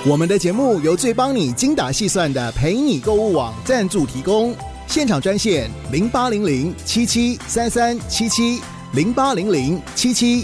我们的节目由最帮你精打细算的陪你购物网赞助提供，现场专线0800773377080077